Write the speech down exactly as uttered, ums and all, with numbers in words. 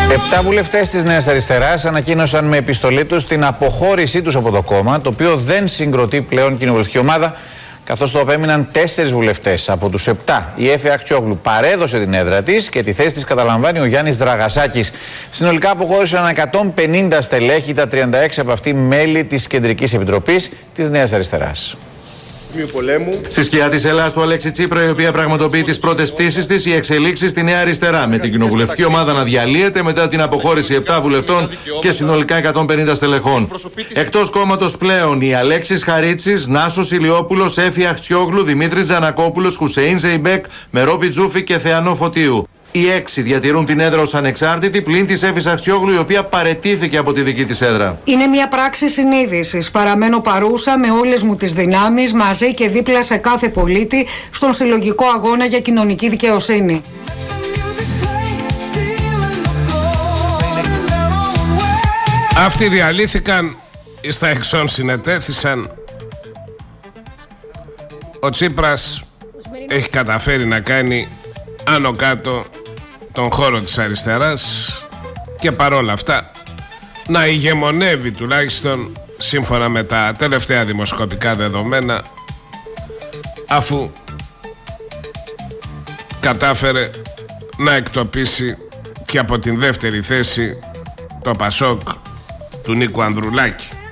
Επτά βουλευτές της Νέας Αριστεράς ανακοίνωσαν με επιστολή τους την αποχώρησή τους από το κόμμα, το οποίο δεν συγκροτεί πλέον κοινοβουλευτική ομάδα, καθώς το απέμειναν τέσσερις βουλευτές από τους επτά. Η Έφη Αχτσιόγλου παρέδωσε την έδρα της και τη θέση της καταλαμβάνει ο Γιάννης Δραγασάκης. Συνολικά αποχώρησαν εκατόν πενήντα στελέχη, τα τριάντα έξι από αυτοί μέλη της Κεντρικής Επιτροπής της Νέας Αριστεράς. Στη σκιά της Ελλάς του Αλέξη Τσίπρα, η οποία πραγματοποιεί τις πρώτες πτήσεις της, οι εξελίξεις στη Νέα Αριστερά, με την κοινοβουλευτική ομάδα να διαλύεται μετά την αποχώρηση επτά βουλευτών και συνολικά εκατόν πενήντα στελεχών. Εκτός κόμματος πλέον οι Αλέξης Χαρίτσης, Νάσος Ηλιόπουλος, Έφη Αχτσιόγλου, Δημήτρης Τζανακόπουλος, Χουσεΐν Ζεϊμπέκ, Μερόπη Τζούφη και Θεανό Φωτίου. Οι έξι διατηρούν την έδρα ως ανεξάρτητη, πλην της Έφης Αχτσιόγλου, η οποία παραιτήθηκε από τη δική της έδρα. Είναι μια πράξη συνείδησης. Παραμένω παρούσα με όλες μου τις δυνάμεις, μαζί και δίπλα σε κάθε πολίτη, στον συλλογικό αγώνα για κοινωνική δικαιοσύνη. Αυτοί διαλύθηκαν, στα εξών συνετέθησαν. Ο Τσίπρας έχει καταφέρει να κάνει άνω κάτω τον χώρο της αριστεράς και παρόλα αυτά να ηγεμονεύει, τουλάχιστον σύμφωνα με τα τελευταία δημοσκοπικά δεδομένα, αφού κατάφερε να εκτοπίσει και από την δεύτερη θέση το Πασόκ του Νίκου Ανδρουλάκη.